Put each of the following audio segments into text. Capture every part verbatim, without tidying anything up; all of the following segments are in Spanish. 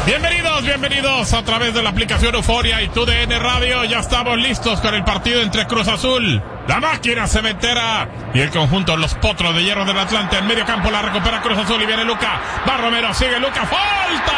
Bienvenidos, bienvenidos a través de la aplicación Euforia y T U D N Radio. Ya estamos listos con el partido entre Cruz Azul, la máquina cementera, y el conjunto Los Potros de Hierro del Atlante. En medio campo la recupera Cruz Azul y viene Luca. Va Romero, sigue Luca, ¡falta!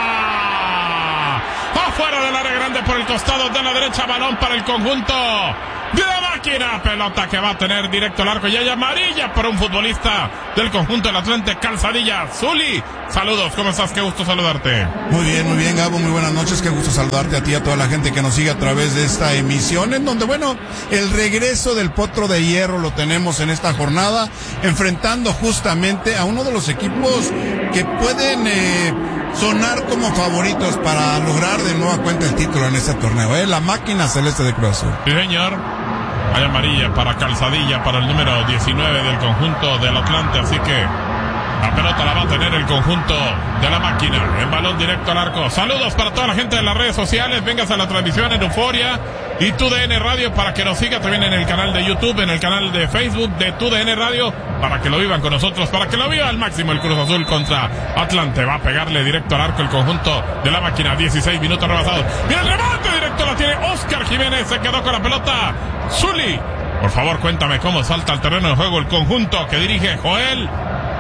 Afuera del área grande por el costado de la derecha, balón para el conjunto de la máquina, pelota que va a tener directo al arco y hay amarilla por un futbolista del conjunto del Atlante, Calzadilla. Zuli, saludos, ¿cómo estás? Qué gusto saludarte. Muy bien, muy bien, Gabo, muy buenas noches, qué gusto saludarte a ti y a toda la gente que nos sigue a través de esta emisión, en donde, bueno, el regreso del Potro de Hierro lo tenemos en esta jornada, enfrentando justamente a uno de los equipos que pueden eh, sonar como favoritos para lograr de nueva cuenta el título en este torneo, ¿eh? La máquina celeste de Cruz Azul. Sí, señor. Hay amarilla para Calzadilla, para el número diecinueve del conjunto del Atlante, así que la pelota la va a tener el conjunto de la máquina, en balón directo al arco. Saludos para toda la gente de las redes sociales, vengas a la transmisión en Euforia y T U D N Radio para que nos siga también en el canal de YouTube, en el canal de Facebook de T U D N Radio, para que lo vivan con nosotros, para que lo viva al máximo el Cruz Azul contra Atlante. Va a pegarle directo al arco el conjunto de la máquina, dieciséis minutos rebasados. Mira el remate directo, la tiene Oscar Jiménez, se quedó con la pelota. Zuli, por favor cuéntame cómo salta al terreno de juego el conjunto que dirige Joel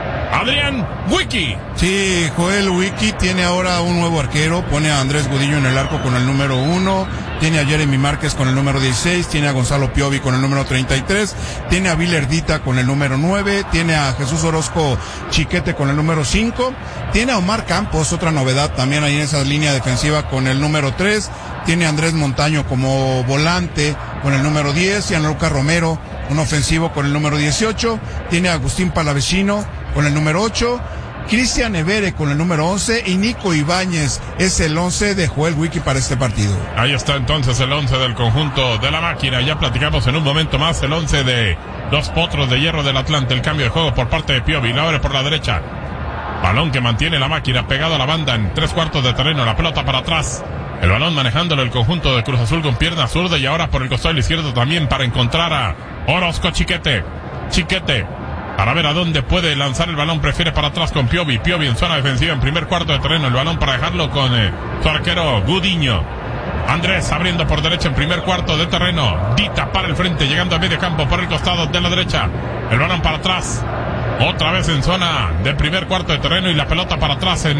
Adrián Wiki. Sí, Joel Wiki tiene ahora un nuevo arquero, pone a Andrés Gudiño en el arco con el número uno, tiene a Jeremy Márquez con el número dieciséis, tiene a Gonzalo Piovi con el número treinta y tres, tiene a Vilerdita con el número nueve, tiene a Jesús Orozco Chiquete con el número cinco, tiene a Omar Campos, otra novedad también ahí en esa línea defensiva con el número tres, tiene a Andrés Montaño como volante con el número diez, y a Lucas Romero, un ofensivo con el número dieciocho, tiene a Agustín Palavecino con el número ocho, Cristian Evere con el número once y Nico Ibáñez es el once de Joel Wiki para este partido. Ahí está entonces el once del conjunto de la máquina. Ya platicamos en un momento más el once de los Potros de Hierro del Atlante. El cambio de juego por parte de Piovi, la abre por la derecha. Balón que mantiene la máquina pegado a la banda en tres cuartos de terreno, la pelota para atrás. El balón manejándolo el conjunto de Cruz Azul con pierna zurda y ahora por el costado izquierdo también para encontrar a Orozco Chiquete. Chiquete. Para ver a dónde puede lanzar el balón, prefiere para atrás con Piovi. Piovi en zona defensiva en primer cuarto de terreno. El balón para dejarlo con eh, su arquero Gudiño. Andrés abriendo por derecha en primer cuarto de terreno. Dita para el frente, llegando a medio campo por el costado de la derecha. El balón para atrás. Otra vez en zona de primer cuarto de terreno y la pelota para atrás en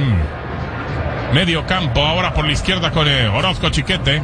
medio campo. Ahora por la izquierda con eh, Orozco Chiquete.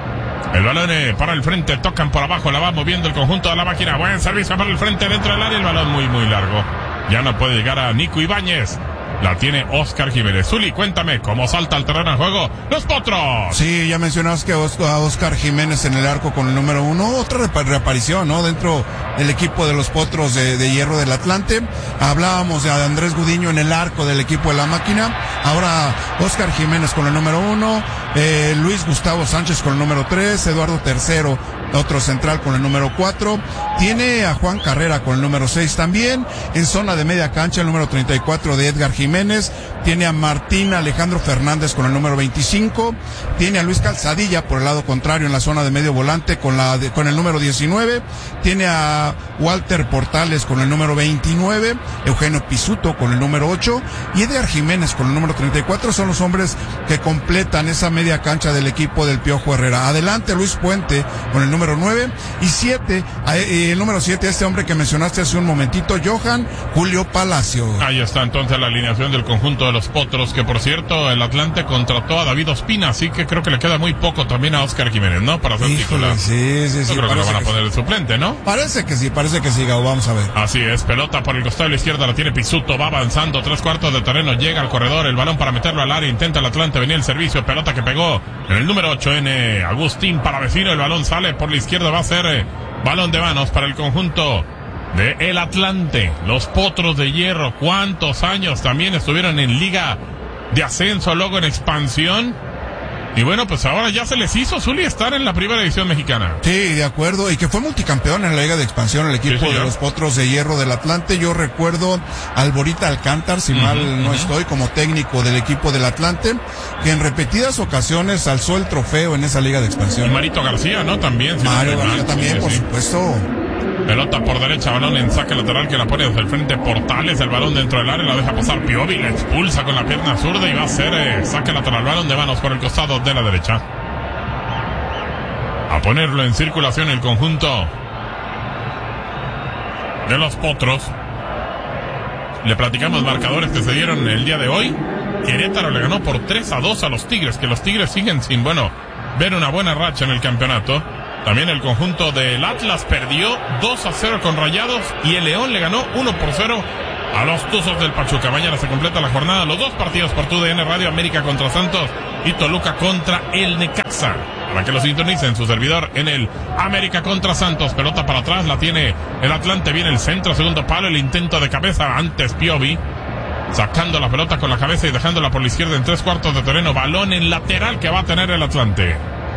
El balón eh, para el frente, tocan por abajo, la va moviendo el conjunto de la máquina. Buen servicio para el frente dentro del área, el balón muy muy largo. Ya no puede llegar a Nico Ibáñez. La tiene Oscar Jiménez. Zuli, cuéntame cómo salta al terreno de juego Los Potros. Sí, ya mencionabas que a Oscar Jiménez en el arco con el número uno, otra reaparición, ¿no? Dentro del equipo de Los Potros de, de Hierro del Atlante. Hablábamos de Andrés Gudiño en el arco del equipo de la máquina. Ahora Oscar Jiménez con el número uno, eh, Luis Gustavo Sánchez con el número tres, Eduardo Tercero, otro central con el número cuatro. Tiene a Juan Carrera con el número seis también. En zona de media cancha el número treinta y cuatro de Edgar Jiménez. Tiene a Martín Alejandro Fernández con el número veinticinco. Tiene a Luis Calzadilla por el lado contrario en la zona de medio volante con la de, con el número diecinueve. Tiene a Walter Portales con el número veintinueve. Eugenio Pisuto con el número ocho. Y Edgar Jiménez con el número treinta y cuatro. Son los hombres que completan esa media cancha del equipo del Piojo Herrera. Adelante Luis Puente con el número nueve. Y siete, eh, el número siete, este hombre que mencionaste hace un momentito, Johan Julio Palacio. Ahí está entonces la alineación del conjunto de Los Potros, que por cierto el Atlante contrató a David Ospina, así que creo que le queda muy poco también a Oscar Jiménez, ¿no? Para ser titular. Sí, sí, sí. Yo creo que lo van a poner de suplente, ¿no? Parece que sí, parece que sí, Gabo, vamos a ver. Así es, pelota por el costado de la izquierda, la tiene Pisuto, va avanzando, tres cuartos de terreno, llega al corredor, el balón para meterlo al área, intenta el Atlante, venía el servicio, pelota que pegó en el número ocho, en eh, Agustín Palavecino, el balón sale por la izquierda, va a ser eh, balón de manos para el conjunto de el Atlante. Los Potros de Hierro, cuántos años también estuvieron en Liga de Ascenso, luego en Expansión. Y bueno, pues ahora ya se les hizo, Zuli, estar en la primera división mexicana. Sí, de acuerdo, y que fue multicampeón en la Liga de Expansión, el equipo sí, de los Potros de Hierro del Atlante. Yo recuerdo al Borita Alcántar, si uh-huh, mal no uh-huh. estoy, como técnico del equipo del Atlante, que en repetidas ocasiones alzó el trofeo en esa Liga de Expansión. Y Marito García, ¿no? También. Si Mario no García también, sí, por sí. supuesto. Pelota por derecha, balón en saque lateral que la pone desde el frente Portales, el balón dentro del área, la deja pasar Piovi, la expulsa con la pierna zurda y va a ser eh, saque lateral, balón de manos por el costado de la derecha. A ponerlo en circulación el conjunto de los Potros. Le platicamos marcadores que se dieron el día de hoy. Querétaro le ganó por tres a dos a los Tigres, que los Tigres siguen sin, bueno, ver una buena racha en el campeonato. También el conjunto del Atlas perdió dos a cero con Rayados y el León le ganó uno por cero a los Tuzos del Pachuca. Mañana se completa la jornada, los dos partidos por tu D N Radio, América contra Santos y Toluca contra el Necaxa. Para que lo sintonicen, su servidor en el América contra Santos. Pelota para atrás, la tiene el Atlante, viene el centro, segundo palo, el intento de cabeza, antes Piovi sacando la pelota con la cabeza y dejándola por la izquierda en tres cuartos de terreno. Balón en lateral que va a tener el Atlante.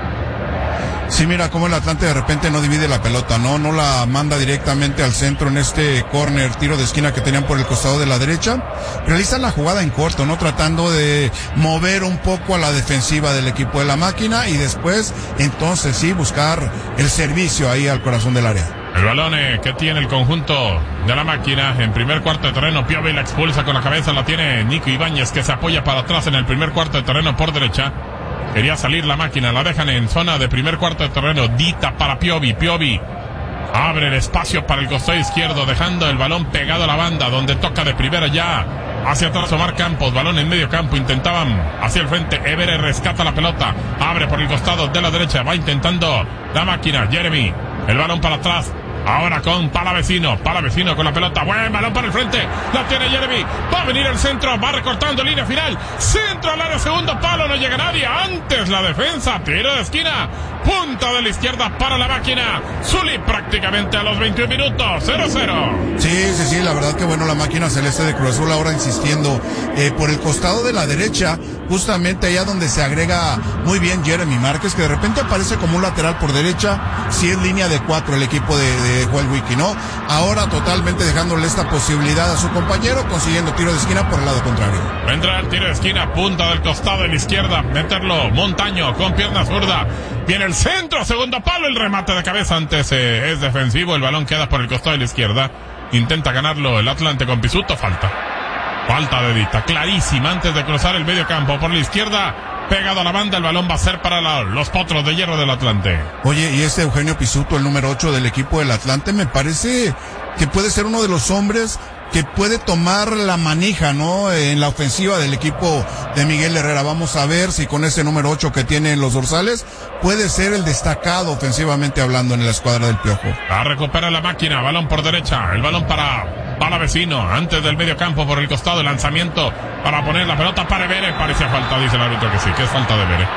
Sí, mira cómo el Atlante de repente no divide la pelota, no no la manda directamente al centro en este córner, tiro de esquina que tenían por el costado de la derecha. Realizan la jugada en corto, no tratando de mover un poco a la defensiva del equipo de la máquina y después, entonces sí, buscar el servicio ahí al corazón del área. El balón eh, que tiene el conjunto de la máquina en primer cuarto de terreno. Piovi la expulsa con la cabeza, la tiene Nico Ibáñez que se apoya para atrás en el primer cuarto de terreno por derecha. Quería salir la máquina, la dejan en zona de primer cuarto de terreno. Dita para Piovi, Piovi abre el espacio para el costado izquierdo, dejando el balón pegado a la banda, donde toca de primera ya hacia atrás Omar Campos, balón en medio campo, intentaban hacia el frente, Evere rescata la pelota, abre por el costado de la derecha, va intentando la máquina, Jeremy, el balón para atrás, ahora con Palavecino, Palavecino con la pelota, buen balón para el frente, la tiene Jeremy, va a venir el centro, va recortando línea final, centro al área, segundo palo, no llega nadie, antes la defensa, tiro de esquina, punta de la izquierda para la máquina, Zuli prácticamente a los veintiún minutos, cero cero. Sí, sí, sí, la verdad que bueno, la máquina celeste de Cruz Azul ahora insistiendo eh, por el costado de la derecha, justamente allá donde se agrega muy bien Jeremy Márquez, que de repente aparece como un lateral por derecha, si es línea de cuatro el equipo de, de Joel Wiki, ¿no? Ahora totalmente dejándole esta posibilidad a su compañero, consiguiendo tiro de esquina por el lado contrario. Vendrá el tiro de esquina, punta del costado de la izquierda, meterlo Montaño con pierna zurda, viene el centro, segundo palo, el remate de cabeza antes eh, es defensivo, el balón queda por el costado de la izquierda, intenta ganarlo el Atlante con Pisuto, falta. Falta de Dita, clarísima antes de cruzar el medio campo por la izquierda, pegado a la banda, el balón va a ser para la, los Potros de Hierro del Atlante. Oye, y este Eugenio Pisuto, el número ocho del equipo del Atlante, me parece que puede ser uno de los hombres que puede tomar la manija, ¿no? En la ofensiva del equipo de Miguel Herrera. Vamos a ver si con ese número ocho que tiene en los dorsales puede ser el destacado ofensivamente hablando en la escuadra del Piojo. La recupera la máquina, balón por derecha, el balón para Palavecino, antes del medio campo por el costado, el lanzamiento para poner la pelota para Evere, parecía falta, dice el árbitro que sí, que es falta de Evere.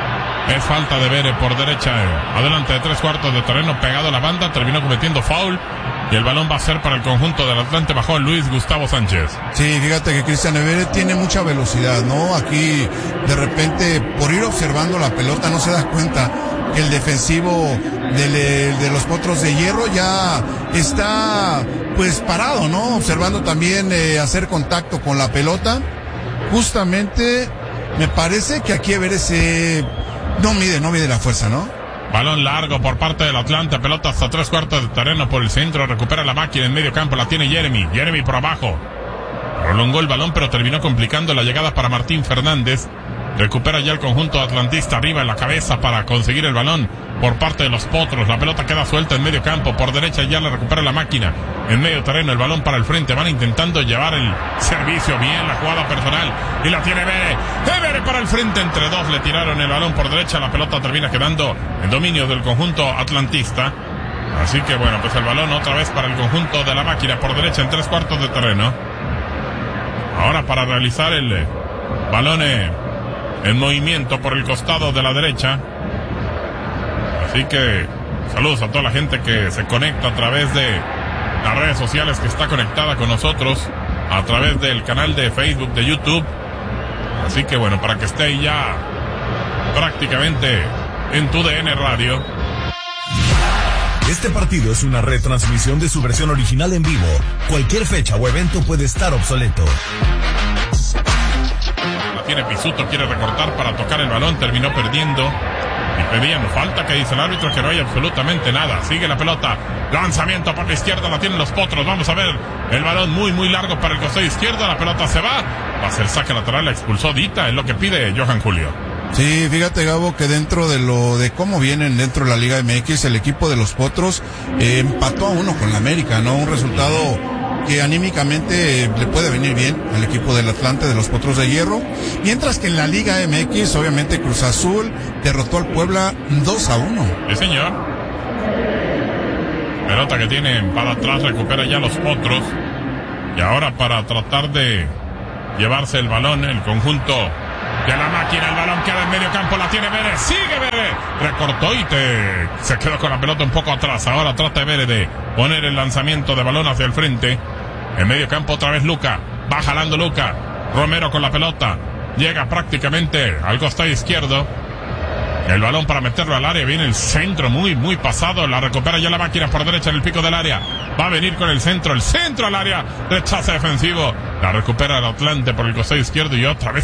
Es falta de Evere por derecha, adelante de tres cuartos de terreno, pegado a la banda, terminó cometiendo foul. Y el balón va a ser para el conjunto del Atlante bajo Luis Gustavo Sánchez. Sí, fíjate que Cristian Evere tiene mucha velocidad, ¿no? Aquí, de repente, por ir observando la pelota, no se da cuenta que el defensivo de, de los Potros de Hierro ya está, pues, parado, ¿no? Observando también eh, hacer contacto con la pelota. Justamente, me parece que aquí Evere se... no mide, no mide la fuerza, ¿no? Balón largo por parte del Atlante, pelota hasta tres cuartos de terreno por el centro, recupera la máquina en medio campo, la tiene Jeremy, Jeremy por abajo, prolongó el balón pero terminó complicando la llegada para Martín Fernández, recupera ya el conjunto atlantista arriba en la cabeza para conseguir el balón por parte de los Potros, la pelota queda suelta en medio campo, por derecha ya la recupera la máquina, en medio terreno el balón para el frente, van intentando llevar el servicio, bien la jugada personal, y la tiene Evere, Evere para el frente, entre dos le tiraron el balón por derecha, la pelota termina quedando en dominio del conjunto atlantista, así que bueno, pues el balón otra vez para el conjunto de la máquina por derecha en tres cuartos de terreno, ahora para realizar el eh, balón eh, en movimiento por el costado de la derecha. Así que saludos a toda la gente que se conecta a través de las redes sociales, que está conectada con nosotros a través del canal de Facebook, de YouTube. Así que bueno, para que esté ahí ya prácticamente en tu D N Radio. Este partido es una retransmisión de su versión original en vivo. Cualquier fecha o evento puede estar obsoleto. La tiene Pisuto, quiere recortar para tocar el balón, terminó perdiendo. Y pedían falta, que dice el árbitro que no hay absolutamente nada. Sigue la pelota, lanzamiento por la izquierda, la tienen los potros. Vamos a ver el balón muy muy largo para el costado izquierdo. La pelota se va, va a ser saque lateral, la expulsó Dita, es lo que pide Johan Julio. Sí, fíjate, Gabo, que dentro de lo de cómo vienen dentro de la Liga M X, el equipo de los Potros eh, empató a uno con la América, ¿no? Un resultado que anímicamente eh, le puede venir bien al equipo del Atlante, de los Potros de Hierro, mientras que en la Liga M X, obviamente Cruz Azul derrotó al Puebla dos a uno. Sí, señor. Pelota que tienen para atrás, recupera ya los Potros, y ahora para tratar de llevarse el balón, el conjunto de la Máquina, el balón queda en medio campo, la tiene Vélez, sigue Vélez, recortó y te... se quedó con la pelota un poco atrás. Ahora trata Vélez de poner el lanzamiento de balón hacia el frente, en medio campo otra vez Luca, va jalando Luca, Romero con la pelota, llega prácticamente al costado izquierdo, el balón para meterlo al área, viene el centro muy muy pasado, la recupera ya la Máquina por derecha en el pico del área, va a venir con el centro, el centro al área, rechaza defensivo, la recupera el Atlante por el costado izquierdo y otra vez